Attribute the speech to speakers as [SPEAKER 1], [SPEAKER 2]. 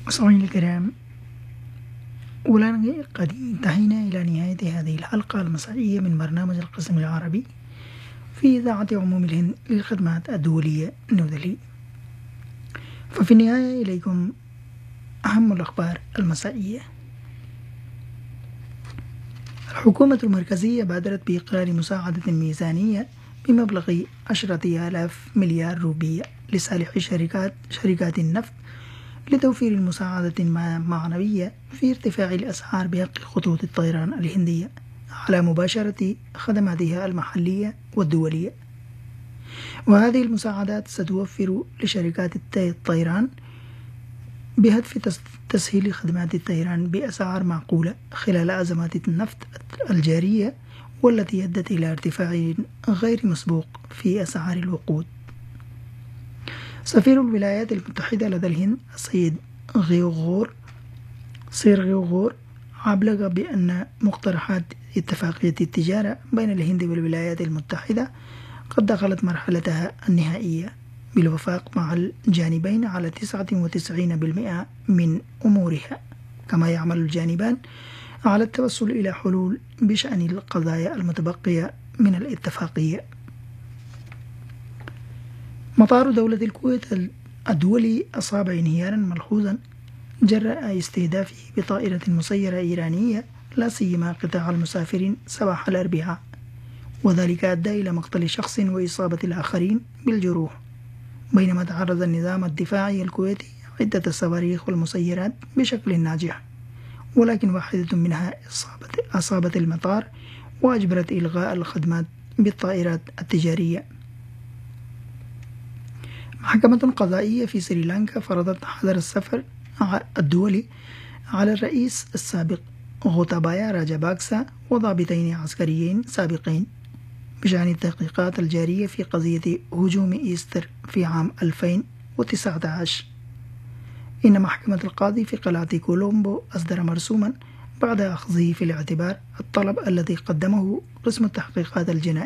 [SPEAKER 1] مستمعينا الكرام، قد انتهينا إلى نهاية هذه الحلقة المسائية من برنامج القسم العربي في إذاعة عموم الهند للخدمات الدولية نيودلهي. ففي النهاية إليكم أهم الأخبار المسائية. الحكومة المركزية بادرت بإقرار مساعدة ميزانية بمبلغ 10,000 مليار روبية لصالح شركات النفط لتوفير المساعدة المعنوية في ارتفاع الأسعار بحق خطوط الطيران الهندية على مباشرة خدماتها المحلية والدولية. وهذه المساعدات ستوفر لشركات الطيران بهدف تسهيل خدمات الطيران بأسعار معقولة خلال أزمات النفط الجارية والتي أدت إلى ارتفاع غير مسبوق في أسعار الوقود. سفير الولايات المتحدة لدى الهند السيد سير غيوغور أبلغ بأن مقترحات اتفاقية التجارة بين الهند والولايات المتحدة قد دخلت مرحلتها النهائية بالوفاق مع الجانبين على 99% من أمورها، كما يعمل الجانبان على التوصل إلى حلول بشأن القضايا المتبقية من الاتفاقية. مطار دولة الكويت الدولي أصاب انهيارا ملحوظا جراء استهدافه بطائرة مسيرة إيرانية لا سيما قطاع المسافرين صباح الأربعاء، وذلك أدى إلى مقتل شخص وإصابة الآخرين بالجروح، بينما تعرض النظام الدفاعي الكويتي عدة الصواريخ والمسيرات بشكل ناجح، ولكن واحدة منها أصابت المطار وأجبرت إلغاء الخدمات بالطائرات التجارية. محكمة قضائية في سريلانكا فرضت حظر السفر الدولي على الرئيس السابق غوتابايا راجاباكسا وضابطين عسكريين سابقين بشأن التحقيقات الجارية في قضية هجوم إيستر في عام 2019. إن محكمة القاضي في قلعة كولومبو أصدر مرسوما بعد أخذه في الاعتبار الطلب الذي قدمه قسم التحقيقات الجنائية